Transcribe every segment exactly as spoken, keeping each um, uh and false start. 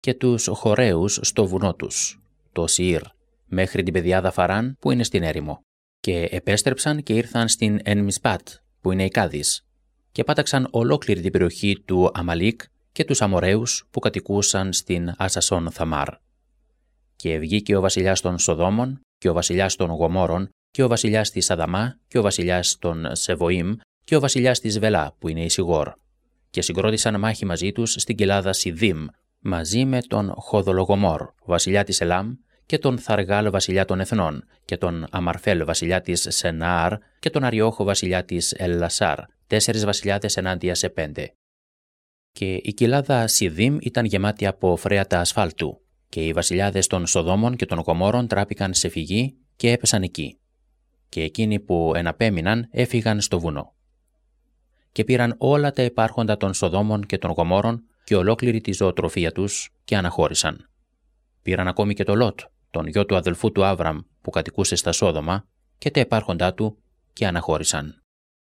και τους Χοραίους στο βουνό τους, το Σιήρ, μέχρι την πεδιάδα Φαράν που είναι στην έρημο. Και επέστρεψαν και ήρθαν στην Εν-Μισπάτ, που είναι η Κάδης, και πάταξαν ολόκληρη την περιοχή του Αμαλίκ και τους Αμοραίους που κατοικούσαν στην Ασασόν Θαμάρ. Και βγήκε ο βασιλιάς των Σοδόμων και ο βασιλιάς των Γομόρων και ο βασιλιάς της Αδαμά και ο βασιλιάς των Σεβοήμ και ο βασιλιάς της Βελά, που είναι η Σιγόρ, και συγκρότησαν μάχη μαζί τους στην κοιλάδα Σιδήμ, μαζί με τον Χοδολογομόρ, βασιλιά της Ελάμ, και τον Θαργάλ βασιλιά των Εθνών, και τον Αμαρφέλ βασιλιά της Σενάρ, και τον Αριόχο βασιλιά της Ελασάρ, τέσσερις βασιλιάδες ενάντια σε πέντε. Και η κοιλάδα Σιδήμ ήταν γεμάτη από φρέατα ασφάλτου, και οι βασιλιάδες των Σοδόμων και των Γομόρων τράπηκαν σε φυγή και έπεσαν εκεί. Και εκείνοι που εναπέμειναν έφυγαν στο βουνό. Και πήραν όλα τα υπάρχοντα των Σοδόμων και των Γομόρων και ολόκληρη τη ζωοτροφία τους και αναχώρησαν. Πήραν ακόμη και το Λότ, τον γιο του αδελφού του Άβραμ που κατοικούσε στα Σόδομα, και τα υπάρχοντά του και αναχώρησαν.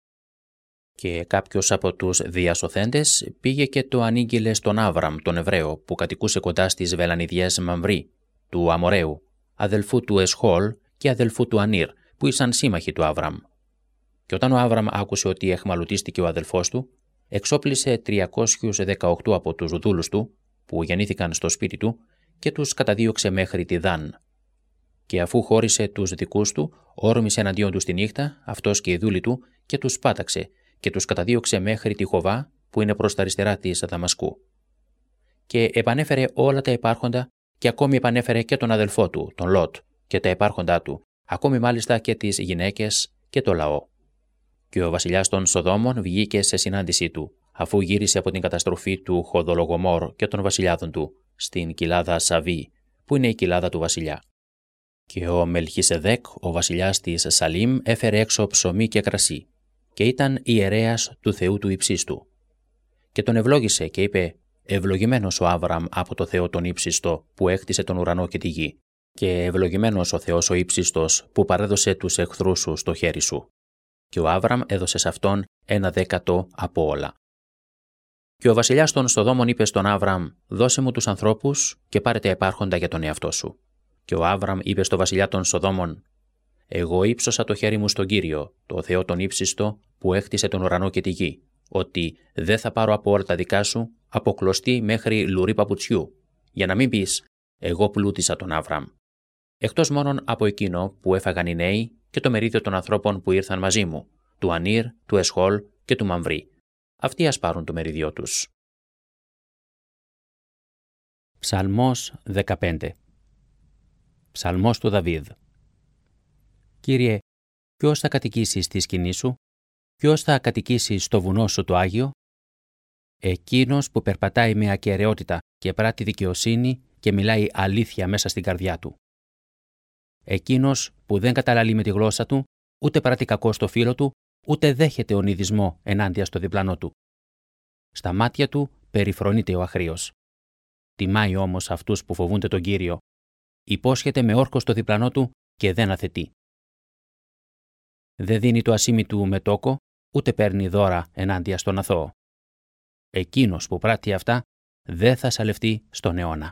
Και κάποιος από τους διασωθέντες πήγε και το ανήγγειλε στον Άβραμ τον Εβραίο που κατοικούσε κοντά στις βελανιδιές Μαμβρή, του Αμοραίου, αδελφού του Εσχόλ και αδελφού του Ανήρ, που ήσαν σύμμαχοι του Άβραμ. Και όταν ο Άβραμ άκουσε ότι εχμαλωτίστηκε ο αδελφός του, εξόπλισε τριακόσιους δεκαοκτώ από τους δούλους του, που γεννήθηκαν στο σπίτι του, και τους καταδίωξε μέχρι τη Δάν. Και αφού χώρισε τους δικούς του, όρμησε εναντίον τους τη νύχτα, αυτός και οι δούλοι του, και τους πάταξε, και τους καταδίωξε μέχρι τη Χοβά, που είναι προς τα αριστερά της Δαμασκού. Και επανέφερε όλα τα υπάρχοντα, και ακόμη επανέφερε και τον αδελφό του, τον Λότ, και τα υπάρχοντά του, ακόμη μάλιστα και τις γυναίκες και το λαό. Και ο βασιλιάς των Σοδόμων βγήκε σε συνάντησή του, αφού γύρισε από την καταστροφή του Χοδολογομόρ και των βασιλιάδων του, στην κοιλάδα Σαβή, που είναι η κοιλάδα του βασιλιά. Και ο Μελχισεδέκ, ο βασιλιάς της Σαλήμ, έφερε έξω ψωμί και κρασί, και ήταν ιερέας του Θεού του Υψίστου. Και τον ευλόγησε και είπε: «Ευλογημένος ο Άβραμ από το Θεό τον Ύψιστο, που έκτισε τον ουρανό και τη γη, και ευλογημένος ο Θεός ο Ύψιστος, που παρέδωσε τους εχθρούς σου στο χέρι σου». Και ο Άβραμ έδωσε σε αυτόν ένα δέκατο από όλα. Και ο βασιλιάς των Σοδόμων είπε στον Άβραμ: «Δώσε μου τους ανθρώπους και πάρε τα υπάρχοντα για τον εαυτό σου». Και ο Άβραμ είπε στο βασιλιά των Σοδόμων: «Εγώ ύψωσα το χέρι μου στον Κύριο, το Θεό τον Ύψιστο, που έκτισε τον ουρανό και τη γη, ότι δεν θα πάρω από όλα τα δικά σου, από κλωστή μέχρι λουρί παπουτσιού, για να μην πεις: εγώ πλούτησα τον Άβραμ. Εκτός μόνον από εκείνο που έφαγαν οι νέοι και το μερίδιο των ανθρώπων που ήρθαν μαζί μου, του Ανήρ, του Εσχόλ και του Μαμβρή. Αυτοί ας πάρουν το μεριδιό τους». Ψαλμός δεκαπέντε. Ψαλμός του Δαβίδ. Κύριε, ποιος θα κατοικήσει στη σκηνή σου, ποιος θα κατοικήσει στο βουνό σου το Άγιο? Εκείνος που περπατάει με ακεραιότητα και πράττει δικαιοσύνη και μιλάει αλήθεια μέσα στην καρδιά του. Εκείνος που δεν καταλαλεί με τη γλώσσα του, ούτε πράττει κακό στο φίλο του, ούτε δέχεται ονειδισμό ενάντια στο διπλανό του. Στα μάτια του περιφρονείται ο αχρείος. Τιμάει όμως αυτούς που φοβούνται τον Κύριο. Υπόσχεται με όρκο στο διπλανό του και δεν αθετεί. Δεν δίνει το ασήμι του με τόκο, ούτε παίρνει δώρα ενάντια στον αθώο. Εκείνος που πράττει αυτά δεν θα σαλευτεί στον αιώνα.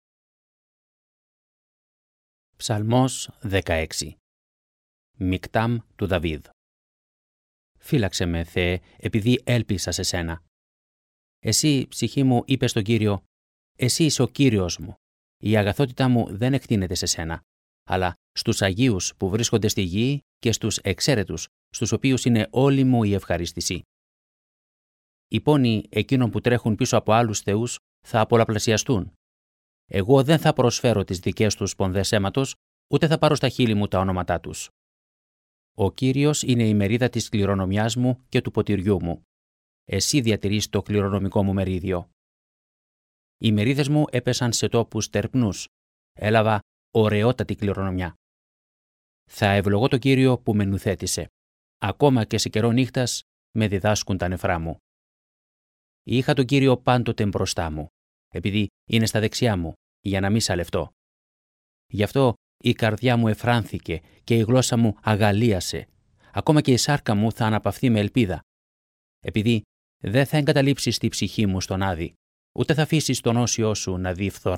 Ψαλμός δεκαέξι. Μικτάμ του Δαβίδ. Φύλαξε με, Θεέ, επειδή έλπισα σε σένα. Εσύ, ψυχή μου, είπε στον Κύριο, εσύ είσαι ο Κύριος μου. Η αγαθότητά μου δεν εκτείνεται σε σένα, αλλά στους Αγίους που βρίσκονται στη γη και στους εξαίρετους, στους οποίους είναι όλη μου η ευχαρίστηση. Οι πόνοι εκείνων που τρέχουν πίσω από άλλους θεούς θα πολλαπλασιαστούν. Εγώ δεν θα προσφέρω τις δικές τους σπονδές αίματος, ούτε θα πάρω στα χείλη μου τα ονόματά τους. Ο Κύριος είναι η μερίδα της κληρονομιάς μου και του ποτηριού μου. Εσύ διατηρείς το κληρονομικό μου μερίδιο. Οι μερίδες μου έπεσαν σε τόπους τερπνούς. Έλαβα ωραιότατη κληρονομιά. Θα ευλογώ τον Κύριο που με νουθέτησε. Ακόμα και σε καιρό νύχτας με διδάσκουν τα νεφρά μου. Είχα τον Κύριο πάντοτε μπροστά μου, επειδή είναι στα δεξιά μου, για να μη σαλευτώ. Γι' αυτό η καρδιά μου εφράνθηκε και η γλώσσα μου αγαλίασε. Ακόμα και η σάρκα μου θα αναπαυθεί με ελπίδα. Επειδή δεν θα εγκαταλείψεις τη ψυχή μου στον άδη, Ούτε θα αφήσεις τον όσιό σου να δει φθορά